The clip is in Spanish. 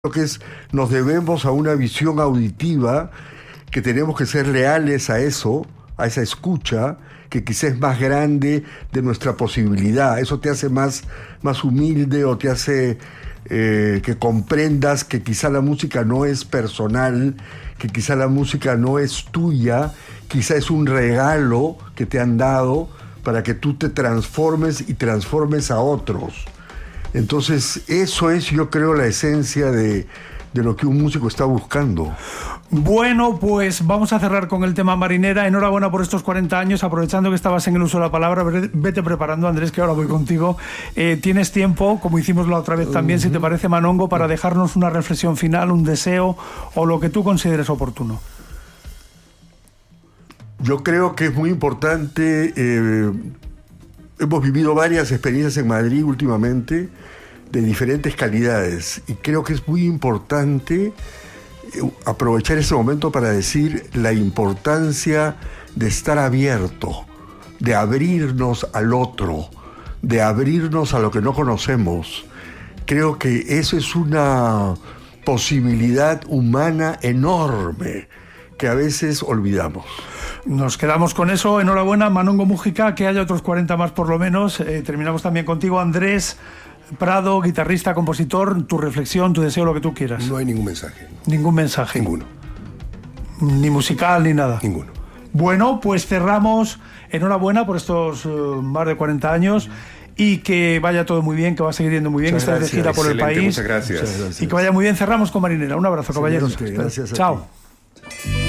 Creo que nos debemos a una visión auditiva, que tenemos que ser leales a eso, a esa escucha, que quizás es más grande de nuestra posibilidad. Eso te hace más humilde, o te hace que comprendas que quizá la música no es personal, que quizá la música no es tuya, quizá es un regalo que te han dado para que tú te transformes y transformes a otros. Entonces, eso es, yo creo, la esencia de lo que un músico está buscando. Bueno, pues vamos a cerrar con el tema Marinera. Enhorabuena por estos 40 años. Aprovechando que estabas en el uso de la palabra, vete preparando, Andrés, que ahora voy contigo. Tienes tiempo, como hicimos la otra vez también, si te parece, Manongo, para dejarnos una reflexión final, un deseo o lo que tú consideres oportuno. Yo creo que es muy importante. Hemos vivido varias experiencias en Madrid últimamente de diferentes calidades, y creo que es muy importante aprovechar ese momento para decir la importancia de estar abierto, de abrirnos al otro, de abrirnos a lo que no conocemos. Creo que eso es una posibilidad humana enorme que a veces olvidamos. Nos quedamos con eso. Enhorabuena, Manongo Múgica, que haya otros 40 más por lo menos. Terminamos también contigo, Andrés Prado, guitarrista, compositor. Tu reflexión, tu deseo, lo que tú quieras. No hay ningún mensaje. ¿Ningún mensaje? Ninguno. Ni musical, ni nada. Ninguno. Bueno, pues cerramos. Enhorabuena por estos más de 40 años. Y que vaya todo muy bien, que va a seguir yendo muy bien. Estás de gira por el país. Muchas gracias. Y que vaya muy bien. Cerramos con Marinera. Un abrazo, caballeros. Gracias a Chao. ti.